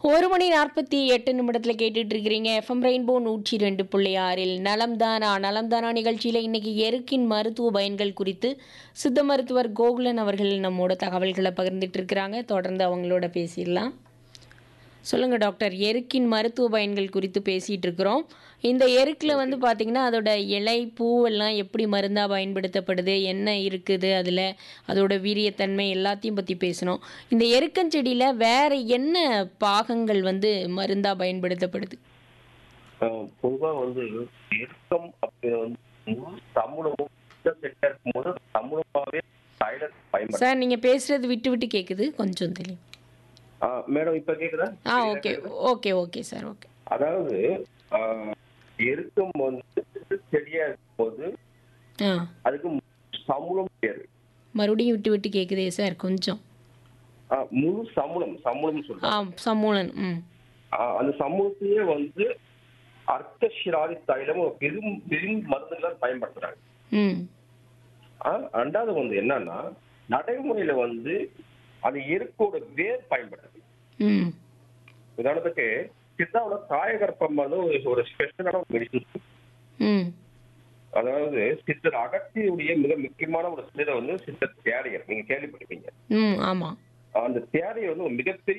1 மணி 48 நிமிடத்துல கேட்டுட்டு இருக்கிறீங்க FM rainbow 102.6 நலம்தானா நலம்தானா நிகழ்ச்சியில் இன்னைக்கு எருக்கின் மருத்துவ பயன்கள் குறித்து சித்த மருத்துவர் கோகுலன் அவர்கள் நம்மோட தகவல்களை பகிர்ந்துட்டு இருக்கிறாங்க. தொடர்ந்து அவங்களோட பேசிடலாம். சொல்லுங்க டாக்டர், எருக்கின் மருத்துவ பயன்கள் குறித்து பேசிட்டு இருக்கிறோம். இந்த எருக்கில் ஓகே. பார்த்தீங்கன்னா அதோட இலை பூவெல்லாம் எப்படி மருந்தாக பயன்படுத்தப்படுது, என்ன இருக்குது அதில், அதோட வீரியத்தன்மை எல்லாத்தையும் பற்றி பேசணும். இந்த எருக்கஞ்செடியில் வேற என்ன பாகங்கள் மருந்தாக பயன்படுத்தப்படுது? பொதுவா எருக்கம் அப்படி முழு தமிழமும் செட்டா இருக்கும்போது தமிழமாவே தைலத்தை பயன்படுத்த. சார், நீங்கள் பேசுகிறது விட்டு விட்டு கேட்குது, கொஞ்சம் தெரியும். மேடம் இப்ப கேக்குதா? தெளிவா ஓகே கேக்குதா? Okay okay sir, okay. அதாவது எருக்கம் செடியா இருக்கும்போது ஆ அதுக்கு சமுளம் பேரு. மறுபடியும் விட்டு விட்டு கேட்குதே சார், கொஞ்சம். முழு சமுளம் ஆ சொல்றாங்க. சமூலன். ம் அந்த சமூகத்தையே அர்த்தசிராதி தைலம் ஒரு பெரும் பெரும் மருந்துகளை பயன்படுத்துறாங்க. ம் ரெண்டாவது என்னன்னா நடைமுறையில அது எருக்கோட வேர் பயன்படுத்துது. ம் உதாரணத்துக்கு சித்தாவோட காயகற்பம் ஒரு ஸ்பெஷலான ஒரு மெடிசன். ம் அதாவது சித்தர் அகத்தியுடைய மிக முக்கியமான ஒரு சிலரை சித்தர் தேரையர், நீங்க கேள்விப்பட்டிருப்பீங்க. ம் ஆமாம். அந்த தேரையை ஒரு மிகப்பெரிய